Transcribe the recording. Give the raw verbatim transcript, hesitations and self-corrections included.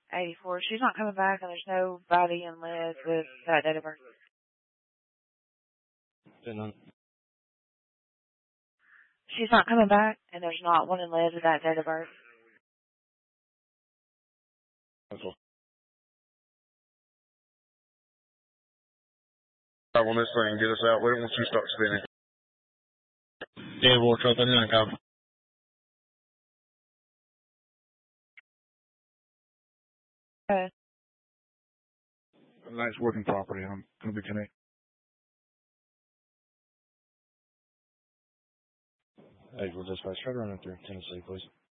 eighty-four. She's not coming back, and there's nobody in Liz with that date of birth. Then, She's not coming back, and there's not one in Liz with that date of birth. okay. On this thing, get us out. We don't want you to start spinning. Yeah, we'll try that in, copy. Okay. Nice working property. I'm going to be connected. Hey, we'll dispatch. Try to run it through Tennessee, please.